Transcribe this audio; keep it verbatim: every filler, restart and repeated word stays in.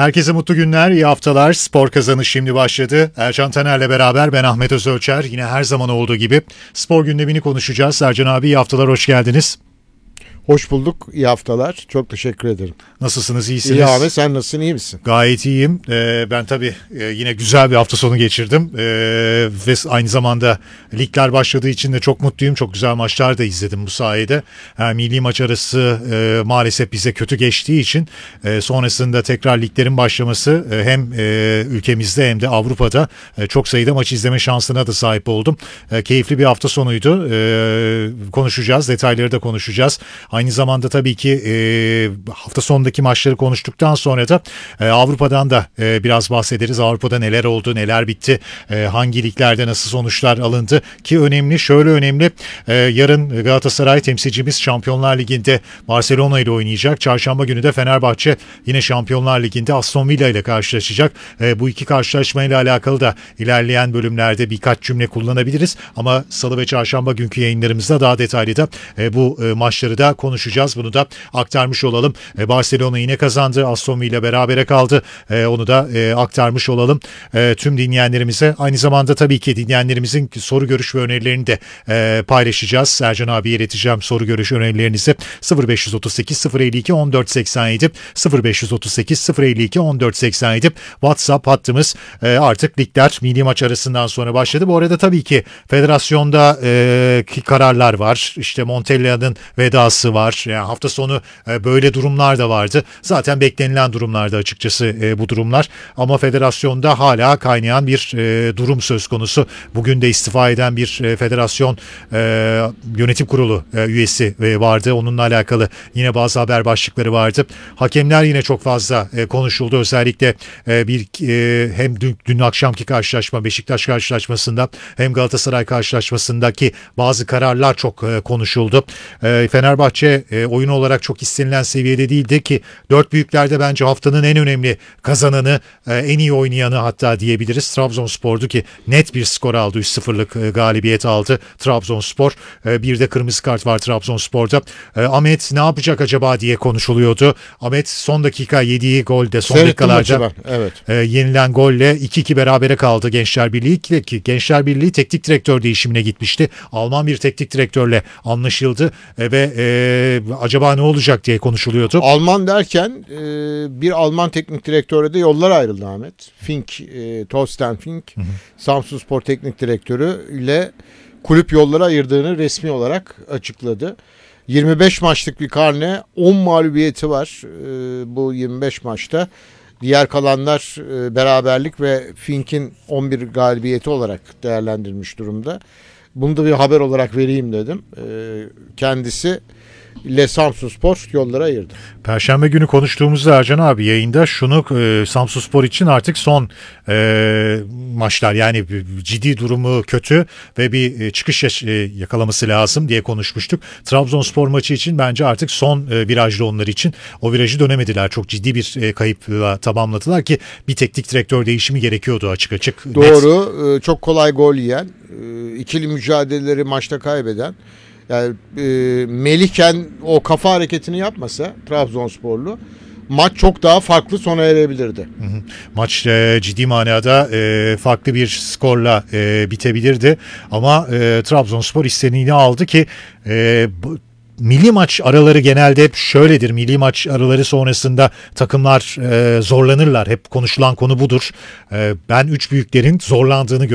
Herkese mutlu günler, iyi haftalar. Spor Kazanı şimdi başladı. Ercan Taner'le beraber ben Ahmet Özölçer. Yine her zaman olduğu gibi spor gündemini konuşacağız. Ercan abi iyi haftalar, hoş geldiniz. Hoş bulduk, iyi haftalar. Çok teşekkür ederim. Nasılsınız, iyisiniz? İyi abi, sen nasılsın, iyi misin? Gayet iyiyim. Ee, ben tabii e, yine güzel bir hafta sonu geçirdim. Ee, ve aynı zamanda ligler başladığı için de çok mutluyum. Çok güzel maçlar da izledim bu sayede. Yani milli maç arası e, maalesef bize kötü geçtiği için e, sonrasında tekrar liglerin başlaması e, hem e, ülkemizde hem de Avrupa'da e, çok sayıda maç izleme şansına da sahip oldum. E, keyifli bir hafta sonuydu. E, konuşacağız, detayları da konuşacağız. Aynı zamanda tabii ki e, hafta sonundaki maçları konuştuktan sonra da e, Avrupa'dan da e, biraz bahsederiz. Avrupa'da neler oldu, neler bitti, e, hangi liglerde nasıl sonuçlar alındı ki önemli, şöyle önemli. E, yarın Galatasaray temsilcimiz Şampiyonlar Ligi'nde Barcelona ile oynayacak. Çarşamba günü de Fenerbahçe yine Şampiyonlar Ligi'nde Aston Villa ile karşılaşacak. E, bu iki karşılaşmayla alakalı da ilerleyen bölümlerde birkaç cümle kullanabiliriz. Ama Salı ve Çarşamba günkü yayınlarımızda daha detaylı da e, bu e, maçları da konuşacağız. Bunu da aktarmış olalım. E, Barcelona yine kazandı. Aston Villa berabere kaldı. E, onu da e, aktarmış olalım e, tüm dinleyenlerimize. Aynı zamanda tabii ki dinleyenlerimizin soru, görüş ve önerilerini de e, paylaşacağız. Ercan abiye ileteceğim soru, görüş önerilerinizi. sıfır beş otuz sekiz sıfır elli iki on dört seksen yedi sıfır beş otuz sekiz sıfır elli iki on dört seksen yedi WhatsApp hattımız. E, artık ligler milli maç arasından sonra başladı. Bu arada tabii ki federasyonda e, kararlar var. İşte Montella'nın vedası var. Yani hafta sonu e, böyle durumlar da vardı. Zaten beklenilen durumlardı açıkçası e, bu durumlar. Ama federasyonda hala kaynayan bir e, durum söz konusu. Bugün de istifa eden bir e, federasyon e, yönetim kurulu e, üyesi e, vardı. Onunla alakalı yine bazı haber başlıkları vardı. Hakemler yine çok fazla e, konuşuldu. Özellikle e, bir e, hem dün, dün akşamki karşılaşma, Beşiktaş karşılaşmasında hem Galatasaray karşılaşmasındaki bazı kararlar çok e, konuşuldu. E, Fenerbahçe e, oyun olarak çok istenilen seviyede değildi ki dört büyüklerde bence haftanın en önemli kazananı, e, en iyi oynayanı hatta diyebiliriz. Trabzonspor'du ki net bir skor aldı. üç sıfırlık e, galibiyet aldı Trabzonspor. E, bir de kırmızı kart var Trabzonspor'da. E, Ahmet ne yapacak acaba diye konuşuluyordu. Ahmet son dakika yediği golde, son Seyrettim dakikalarda evet. e, yenilen golle iki iki berabere kaldı Gençler Birliği ki Gençler Birliği teknik direktör değişimine gitmişti. Alman bir teknik direktörle anlaşıldı e, ve e, acaba ne olacak diye konuşuluyordu. Alman derken e, bir Alman teknik direktöre de yollar ayrıldı Ahmet. Fink, e, Torsten Fink, hı hı. Samsunspor teknik direktörü ile kulüp yolları ayırdığını resmi olarak açıkladı. yirmi beş maçlık bir karne, on mağlubiyeti var e, bu yirmi beş maçta. Diğer kalanlar e, beraberlik ve Fink'in on bir galibiyeti olarak değerlendirilmiş durumda. Bunu da bir haber olarak vereyim dedim. E, kendisi ile Samsunspor yollara ayırdı. Perşembe günü konuştuğumuzda Ercan abi yayında şunu e, Samsunspor için artık son e, maçlar, yani ciddi durumu kötü ve bir e, çıkış e, yakalaması lazım diye konuşmuştuk. Trabzonspor maçı için bence artık son e, virajda onlar için. O virajı dönemediler. Çok ciddi bir e, kayıpla tamamladılar ki bir teknik direktör değişimi gerekiyordu açık açık. Doğru. Net. Çok kolay gol yiyen, ikili mücadeleleri maçta kaybeden. Yani e, Melihken o kafa hareketini yapmasa Trabzonsporlu, maç çok daha farklı sona erebilirdi. Hı hı. Maç e, ciddi manada e, farklı bir skorla e, bitebilirdi ama e, Trabzonspor istediğini aldı ki e, bu, milli maç araları genelde hep şöyledir. Milli maç araları sonrasında takımlar e, zorlanırlar. Hep konuşulan konu budur. E, ben üç büyüklerin zorlandığını